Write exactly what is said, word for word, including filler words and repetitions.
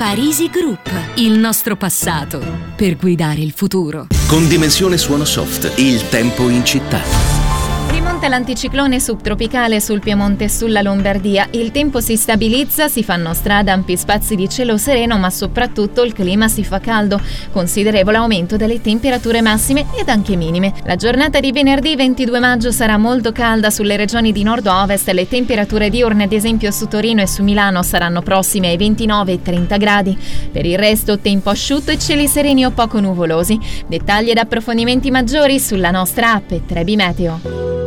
Parisi Group, il nostro passato per guidare il futuro. Con Dimensione Suono Soft, il tempo in città. Rimonta l'anticiclone subtropicale sul Piemonte e sulla Lombardia. Il tempo si stabilizza, si fanno strada ampi spazi di cielo sereno, ma soprattutto il clima si fa caldo. Considerevole aumento delle temperature massime ed anche minime. La giornata di venerdì ventidue maggio sarà molto calda sulle regioni di nord-ovest. Le temperature diurne, ad esempio su Torino e su Milano, saranno prossime ai ventinove e trenta gradi. Per il resto tempo asciutto e cieli sereni o poco nuvolosi. Dettagli ed approfondimenti maggiori sulla nostra app Trebi Meteo.